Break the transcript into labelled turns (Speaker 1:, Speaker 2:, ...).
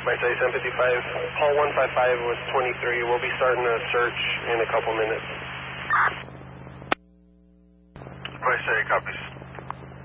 Speaker 1: Vice 755. Paul 155 was 23. We'll be starting a search in a couple minutes.
Speaker 2: Vice 8 copies.